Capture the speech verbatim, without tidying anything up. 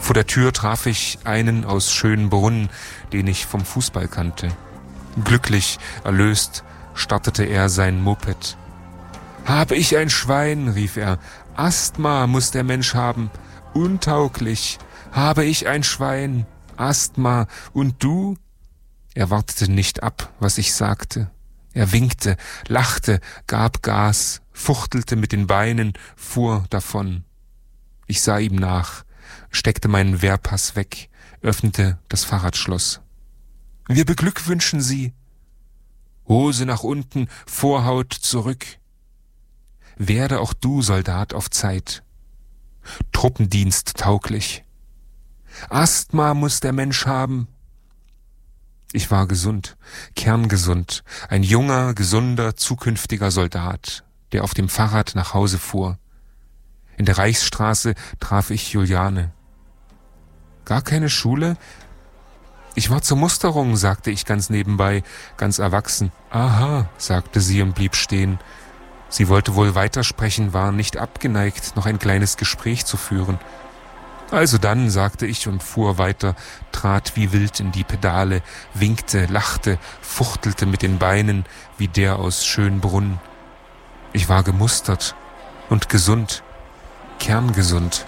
Vor der Tür traf ich einen aus Schönbrunn, den ich vom Fußball kannte. Glücklich, erlöst, startete er sein Moped. »Habe ich ein Schwein«, rief er, »Asthma muss der Mensch haben, untauglich. Habe ich ein Schwein, Asthma, und du?« Er wartete nicht ab, was ich sagte. Er winkte, lachte, gab Gas, fuchtelte mit den Beinen, fuhr davon. Ich sah ihm nach, steckte meinen Wehrpass weg, öffnete das Fahrradschloss. »Wir beglückwünschen Sie!« Hose nach unten, Vorhaut zurück. Werde auch du Soldat auf Zeit. Truppendienst tauglich. Asthma muss der Mensch haben. Ich war gesund, kerngesund, ein junger, gesunder, zukünftiger Soldat, der auf dem Fahrrad nach Hause fuhr. In der Reichsstraße traf ich Juliane. Gar keine Schule? Ich war zur Musterung, sagte ich ganz nebenbei, ganz erwachsen. Aha, sagte sie und blieb stehen. Sie wollte wohl weitersprechen, war nicht abgeneigt, noch ein kleines Gespräch zu führen. Also dann, sagte ich und fuhr weiter, trat wie wild in die Pedale, winkte, lachte, fuchtelte mit den Beinen wie der aus Schönbrunn. Ich war gemustert und gesund, kerngesund.